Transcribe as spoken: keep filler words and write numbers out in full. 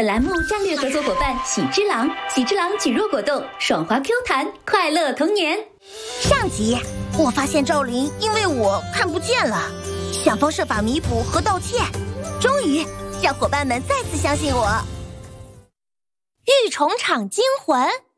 栏目战略合作伙伴喜之郎，喜之郎举弱果冻，爽滑 Q 弹，快乐童年。 上集我发现赵琳因为我看不见了，想方设法弥补和道歉，终于让伙伴们再次相信我。御虫场惊魂。